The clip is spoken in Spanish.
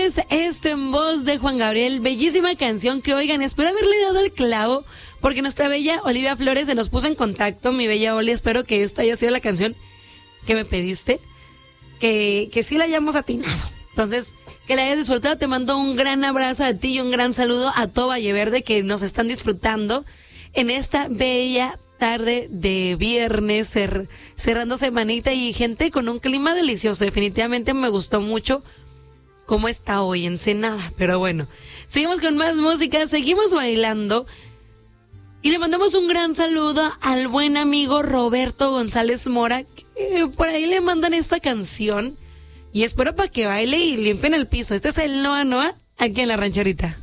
Esto en voz de Juan Gabriel, bellísima canción que oigan, espero haberle dado el clavo, porque nuestra bella Olivia Flores se nos puso en contacto, mi bella Oli, espero que esta haya sido la canción que me pediste, que sí la hayamos atinado. Entonces, que la hayas disfrutado, te mando un gran abrazo a ti y un gran saludo a todo Valle Verde que nos están disfrutando en esta bella tarde de viernes, cerrando semanita y gente con un clima delicioso. Definitivamente me gustó mucho cómo está hoy Ensenada, pero bueno, seguimos con más música, seguimos bailando y le mandamos un gran saludo al buen amigo Roberto González Mora, que por ahí le mandan esta canción y espero para que baile y limpien el piso. Este es el Noa Noa aquí en La Rancherita.